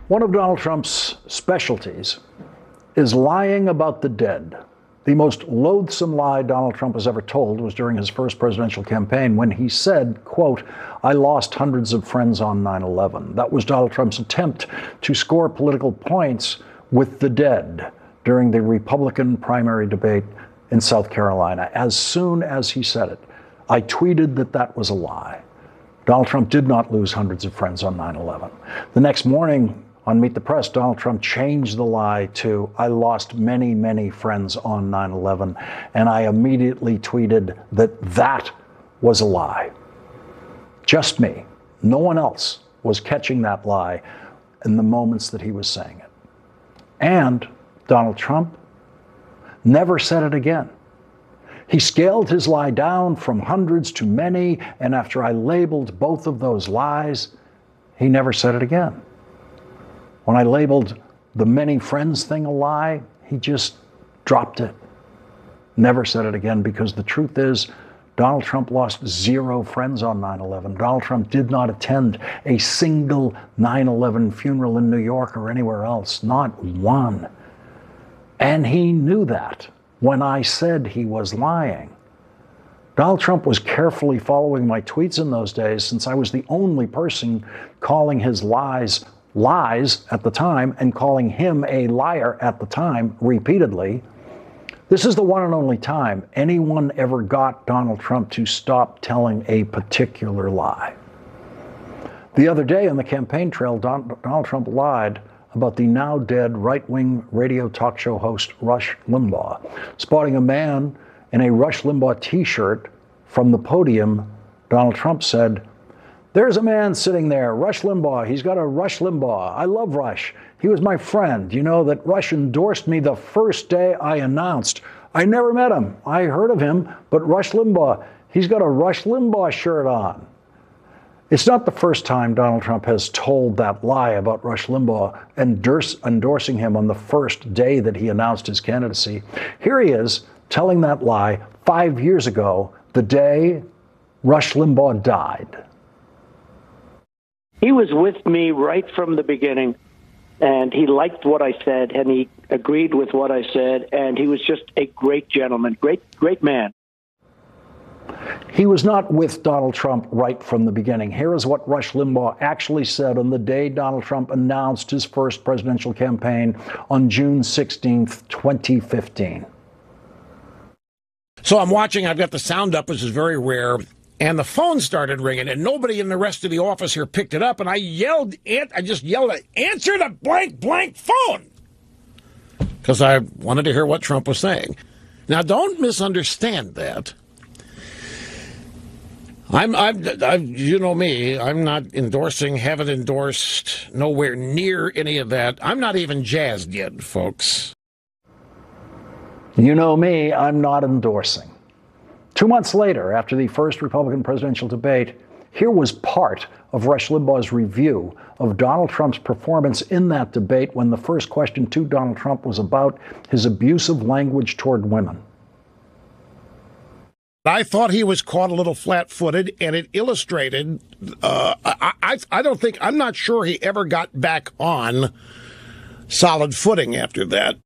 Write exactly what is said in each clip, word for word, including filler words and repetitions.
One of Donald Trump's specialties is lying about the dead. The most loathsome lie Donald Trump has ever told was during his first presidential campaign when he said, quote, "I lost hundreds of friends on nine eleven. That was Donald Trump's attempt to score political points with the dead during the Republican primary debate in South Carolina. As soon as he said it, I tweeted that that was a lie. Donald Trump did not lose hundreds of friends on nine eleven. The next morning, on Meet the Press, Donald Trump changed the lie to, "I lost many, many friends on nine eleven, and I immediately tweeted that that was a lie." Just me. No one else was catching that lie in the moments that he was saying it. And Donald Trump never said it again. He scaled his lie down from hundreds to many, and after I labeled both of those lies, he never said it again. When I labeled the many friends thing a lie, he just dropped it. Never said it again, because the truth is, Donald Trump lost zero friends on nine eleven. Donald Trump did not attend a single nine eleven funeral in New York or anywhere else, not one. And he knew that when I said he was lying. Donald Trump was carefully following my tweets in those days, since I was the only person calling his lies lies at the time and calling him a liar at the time repeatedly. This is the one and only time anyone ever got Donald Trump to stop telling a particular lie. The other day on the campaign trail, Don, Donald Trump lied about the now dead right-wing radio talk show host Rush Limbaugh. Spotting a man in a Rush Limbaugh t-shirt from the podium, Donald Trump said, "There's a man sitting there, Rush Limbaugh. He's got a Rush Limbaugh. I love Rush. He was my friend. You know that Rush endorsed me the first day I announced. I never met him. I heard of him, but Rush Limbaugh, he's got a Rush Limbaugh shirt on." It's not the first time Donald Trump has told that lie about Rush Limbaugh, endorse, endorsing him on the first day that he announced his candidacy. Here he is telling that lie five years ago, the day Rush Limbaugh died. He was with me right from the beginning, and he liked what I said, and he agreed with what I said, and he was just a great gentleman, great, great man. He was not with Donald Trump right from the beginning. Here is what Rush Limbaugh actually said on the day Donald Trump announced his first presidential campaign on June sixteenth, twenty fifteen. So I'm watching, I've got the sound up, which is very rare, and the phone started ringing, and nobody in the rest of the office here picked it up, and I yelled, I just yelled, "Answer the blank, blank phone!" Because I wanted to hear what Trump was saying. Now, don't misunderstand that. I'm, I'm, I'm, you know me, I'm not endorsing, haven't endorsed, nowhere near any of that. I'm not even jazzed yet, folks. You know me, I'm not endorsing. Two months later, after the first Republican presidential debate, here was part of Rush Limbaugh's review of Donald Trump's performance in that debate when the first question to Donald Trump was about his abusive language toward women. I thought he was caught a little flat-footed, and it illustrated, uh, I, I, I don't think, I'm not sure he ever got back on solid footing after that.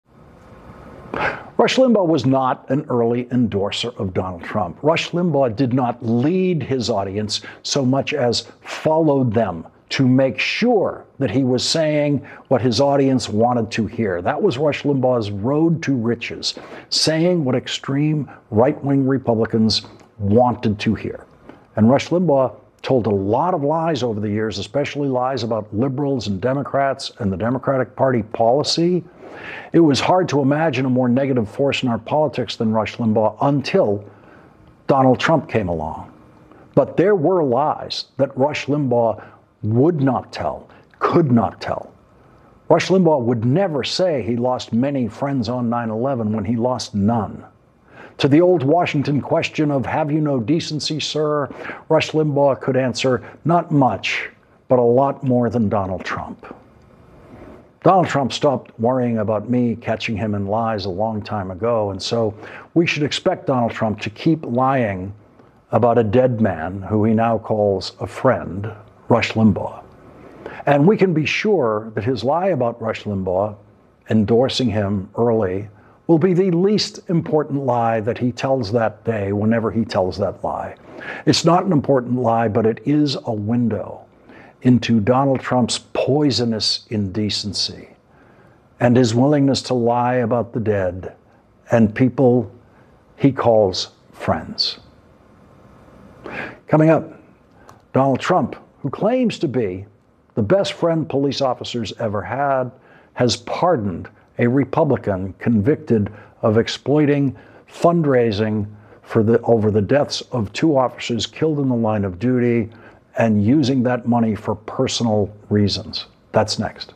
Rush Limbaugh was not an early endorser of Donald Trump. Rush Limbaugh did not lead his audience so much as followed them to make sure that he was saying what his audience wanted to hear. That was Rush Limbaugh's road to riches, saying what extreme right-wing Republicans wanted to hear. And Rush Limbaugh told a lot of lies over the years, especially lies about liberals and Democrats and the Democratic Party policy. It was hard to imagine a more negative force in our politics than Rush Limbaugh until Donald Trump came along. But there were lies that Rush Limbaugh would not tell, could not tell. Rush Limbaugh would never say he lost many friends on nine eleven when he lost none. To the old Washington question of, "Have you no decency, sir?" Rush Limbaugh could answer, "Not much, but a lot more than Donald Trump." Donald Trump stopped worrying about me catching him in lies a long time ago, and so we should expect Donald Trump to keep lying about a dead man who he now calls a friend, Rush Limbaugh. And we can be sure that his lie about Rush Limbaugh, endorsing him early, will be the least important lie that he tells that day whenever he tells that lie. It's not an important lie, but it is a window into Donald Trump's poisonous indecency and his willingness to lie about the dead and people he calls friends. Coming up, Donald Trump, who claims to be the best friend police officers ever had, has pardoned a Republican convicted of exploiting fundraising for the, over the deaths of two officers killed in the line of duty and using that money for personal reasons. That's next.